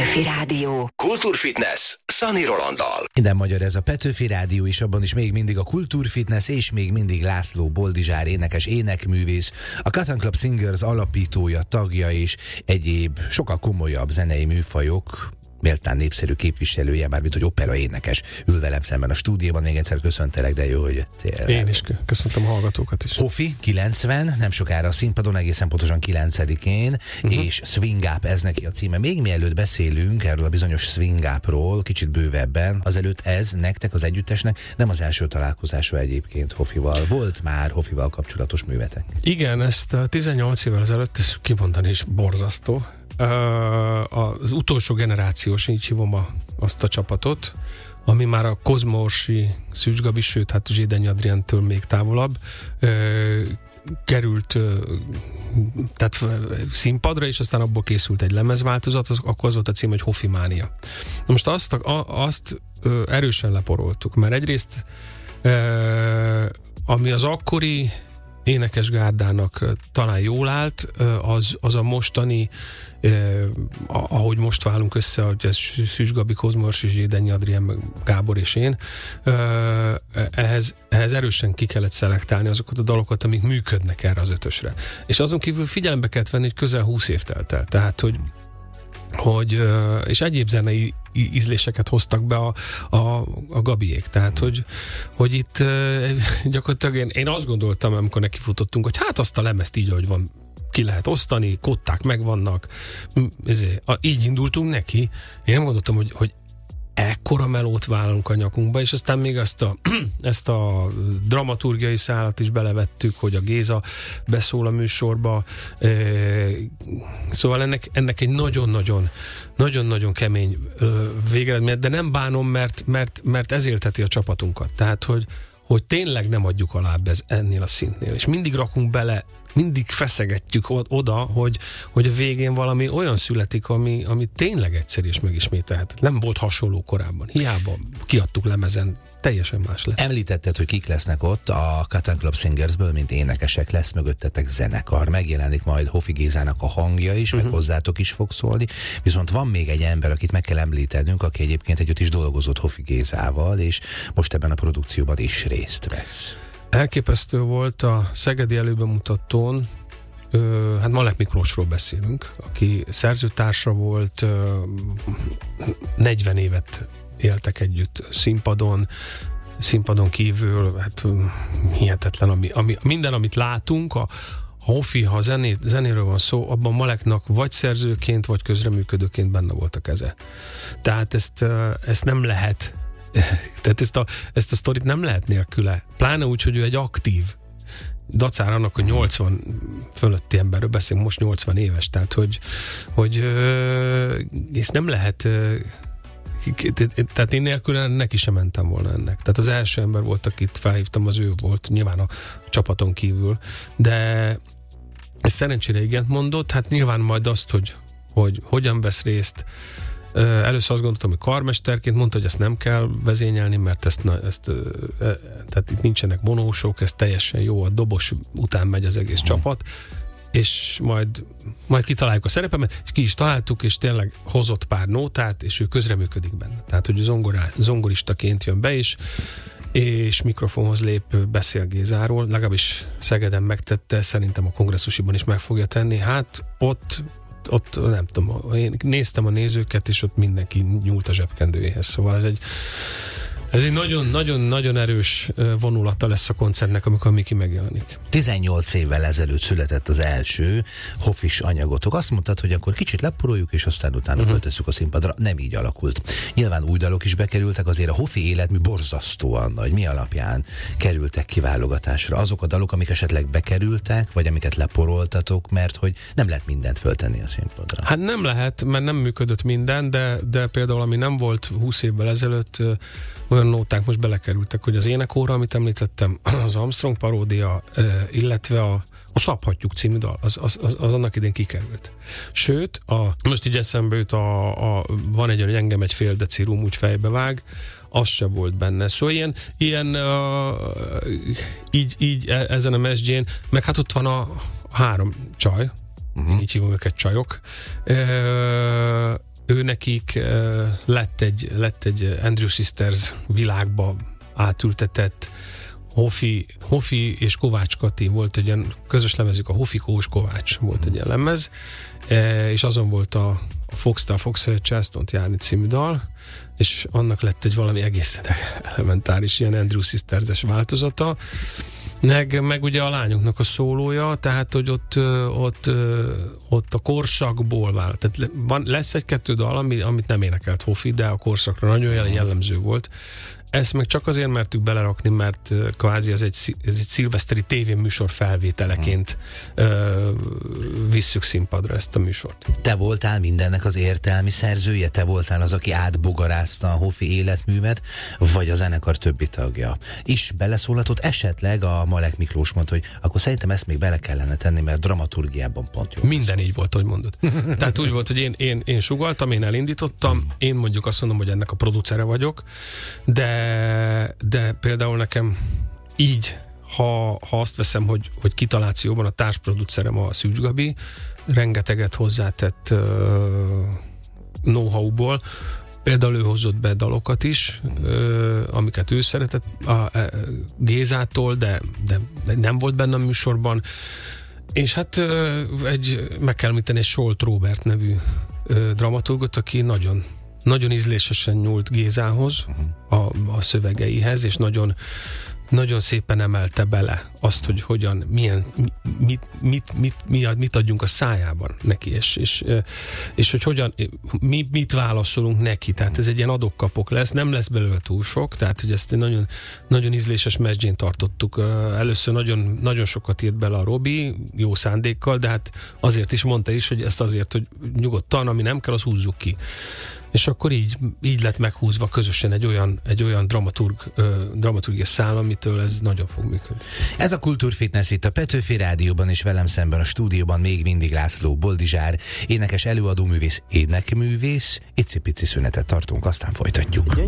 Petőfi Rádió. Kultúrfitness Szani Rolanddal. Minden magyar ez a Petőfi Rádió, és abban is még mindig a Kultúrfitness, és még mindig László Boldizsár énekes, énekművész, a Cotton Club Singers alapítója, tagja és egyéb sokkal komolyabb zenei műfajok méltán népszerű képviselője, mármint hogy opera énekes, ül velem szemben a stúdióban. Még egyszer köszöntelek, de jó, hogy jöttél. Én is köszöntöm a hallgatókat is. Hofi 90, nem sokára a színpadon, egészen pontosan 9-én, és Swing Up, ez neki a címe. Még mielőtt beszélünk erről a bizonyos Swing Upról, kicsit bővebben, azelőtt ez nektek, az együttesnek nem az első találkozása egyébként Hofival. Volt már Hofival kapcsolatos művetek? Igen, ezt 18 évvel ezelőtt, ezt kimondani is borzasztó. Az utolsó generációs, így hívom azt a csapatot, ami már a Kozma-Orsi, Szűcs Gabi, sőt, hát Zsédeny Adriántől még távolabb, került tehát színpadra, és aztán abból készült egy lemezváltozat, akkor az volt a cím, hogy Hofimánia. Na most azt erősen leporoltuk, mert egyrészt ami az akkori énekesgárdának talán jól állt, az a mostani, ahogy most válunk össze, hogy ez Szűcs Gabi, Kozma-Orsi, Zsédeny Adrián, Gábor és én, ehhez erősen ki kellett szelektálni azokat a dalokat, amik működnek erre az ötösre. És azon kívül figyelembe kellett venni, hogy közel 20 év telt el. Tehát, hogy és egyéb zenei ízléseket hoztak be a Gabiék. Tehát, hogy itt gyakorlatilag én azt gondoltam, amikor nekifutottunk, hogy hát azt a lemezt így, ahogy van, ki lehet osztani, kották megvannak, így indultunk neki. Én nem gondoltam, hogy ekkora melót vállalunk a nyakunkba, és aztán még ezt a dramaturgiai szálat is belevettük, hogy a Géza beszól a műsorba. Szóval ennek egy nagyon-nagyon kemény végeredmény, de nem bánom, mert ez élteti a csapatunkat. Tehát, hogy tényleg nem adjuk alább ennél a szintnél. És mindig rakunk bele, mindig feszegetjük oda, hogy a végén valami olyan születik, ami tényleg egyszerű és megismételhet. Nem volt hasonló korábban. Hiába kiadtuk lemezen, teljesen más lett. Említetted, hogy kik lesznek ott a Cotton Club Singersből, mint énekesek, lesz mögöttetek zenekar. Megjelenik majd Hofi Gézának a hangja is, meg hozzátok is fog szólni. Viszont van még egy ember, akit meg kell említenünk, aki egyébként együtt is dolgozott Hofi Gézával, és most ebben a produkcióban is részt vesz. Elképesztő volt a szegedi előbemutatón, hát Malek Miklósról beszélünk, aki szerzőtársa volt, 40 évet éltek együtt színpadon kívül, hát hihetetlen, minden, amit látunk, a Hofi, ha zenéről van szó, abban Maleknak vagy szerzőként, vagy közreműködőként benne volt a keze. Tehát ezt nem lehet, tehát ezt a sztorit nem lehet nélküle. Pláne úgy, hogy ő egy aktív, dacára annak, hogy 80 fölötti emberről beszélünk, most 80 éves, tehát hogy ezt nem lehet, tehát én nélkül neki sem mentem volna ennek. Tehát az első ember volt, akit felhívtam, az ő volt, nyilván a csapaton kívül, de ez szerencsére igent mondott, hát nyilván majd azt, hogy hogyan vesz részt. Először azt gondoltam, hogy karmesterként, mondta, hogy ezt nem kell vezényelni, mert tehát itt nincsenek vonósok, ez teljesen jó, a dobos után megy az egész csapat, és majd kitaláljuk a szerepemet, és ki is találtuk, és tényleg hozott pár nótát, és ő közreműködik benne. Tehát, hogy zongoristaként jön be, és mikrofonhoz lép, beszél Gézáról, legalábbis Szegeden megtette, szerintem a kongresszusiban is meg fogja tenni. Hát ott nem tudom, én néztem a nézőket, és ott mindenki nyúlt a zsebkendőjéhez. Szóval ez egy nagyon-nagyon erős vonulata lesz a koncertnek, amikor Miki megjelenik. 18 évvel ezelőtt született az első Hofis anyagotok. Azt mondtad, hogy akkor kicsit leporoljuk, és aztán utána föltesszük a színpadra. Nem így alakult. Nyilván új dalok is bekerültek, azért a Hofi életmű borzasztóan nagy. Mi alapján kerültek kiválogatásra? Azok a dalok, amik esetleg bekerültek, vagy amiket leporoltatok, mert hogy nem lehet mindent föltenni a színpadra. Hát nem lehet, mert nem működött minden, de például ami nem volt 20 évvel ezelőtt, olyan nóták most belekerültek, hogy az énekóra, amit említettem, az Armstrong paródia, illetve a Szabhatjuk című dal, az annak idén kikerült. Sőt, most így eszembe jut, van egy, hogy engem egy fél deci rum úgy fejbevág, az se volt benne. Szóval ilyen így ezen a mesdjén, meg hát ott van a 3 csaj, így hívom őket csajok, ő nekik lett egy Andrew Sisters világba átültetett Hofi és Kovács Kati volt egy ilyen közös lemezük, a Hofi Kós Kovács volt egy ilyen lemez, és azon volt a Fox Charleston-t járni című dal, és annak lett egy valami egészen elementáris ilyen Andrew Sisters-es változata, meg ugye a lányoknak a szólója, tehát hogy ott a korszakból vált. Tehát lesz egy-kettő dal, amit nem énekelt Hofi, de a korszakra nagyon jellemző volt. Ezt meg csak azért mertük belerakni, mert kvázi ez egy szilveszteri tévéműsor felvételeként visszük színpadra ezt a műsort. Te voltál mindennek az értelmi szerzője? Te voltál az, aki átbogarázta a Hofi életművet, vagy a zenekar többi tagja? És beleszólhatott esetleg a Malek Miklós mondta, hogy akkor szerintem ezt még bele kellene tenni, mert dramaturgiában pont jó. Minden így volt, hogy mondod. Tehát úgy volt, hogy én sugalltam, én elindítottam, én mondjuk azt mondom, hogy ennek a producere vagyok, de például nekem így, ha azt veszem, hogy kitalációban a társproducerem a Szűcs Gabi, rengeteget hozzátett know-how-ból, például ő hozott be dalokat is, amiket ő szeretett a Gézától, de nem volt benne a műsorban, és hát meg kell említeni egy Solt Róbert nevű dramaturgot, aki nagyon ízlésesen nyúlt Gézához, a szövegeihez, és nagyon szépen emelte bele azt, hogy hogyan, mit adjunk a szájában neki, és hogy hogyan, mit válaszolunk neki. Tehát ez egy ilyen adok-kapok lesz, nem lesz belőle túl sok, tehát hogy ezt egy nagyon, nagyon ízléses mezsgyén tartottuk. Először nagyon sokat írt bele a Robi, jó szándékkal, de hát azért is mondta is, hogy ezt azért, hogy nyugodtan, ami nem kell, az húzzuk ki. És akkor így lett meghúzva közösen egy olyan dramaturgia szál, amitől ez nagyon fog működni. Ez a Kultúrfitness itt a Petőfi Rádióban, és velem szemben a stúdióban még mindig László Boldizsár, énekes, előadóművész, énekművész. Icipici szünetet tartunk, aztán folytatjuk.